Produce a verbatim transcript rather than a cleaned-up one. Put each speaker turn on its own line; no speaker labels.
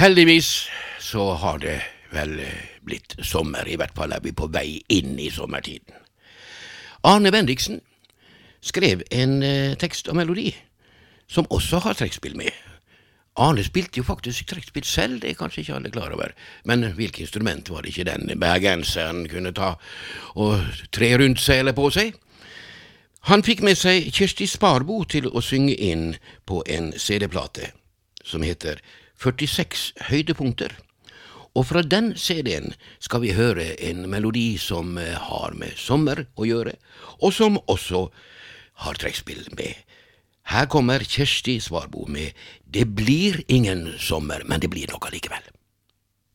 Heldigvis så har det vel blitt sommer, i hvert fall er vi på vei inn i sommertiden. Arne Bendiksen skrev en eh, tekst og melodi som også har trekkspill med. Arne spilte jo faktisk trekkspill selv, det er kanskje ikke alle klar over, men hvilket instrument var det ikke den bergenseren kunne ta og tre rundt seg eller på seg? Han fikk med seg Kjersti Sparbo til å synge inn på en C D-plate som heter førtiseks høydepunkter, og fra den C D-en skal vi høre en melodi som har med sommer å gjøre, og som også har trekkspill med. Her kommer Kjersti Sparbo med «Det blir ingen sommer, men det blir noe likevel».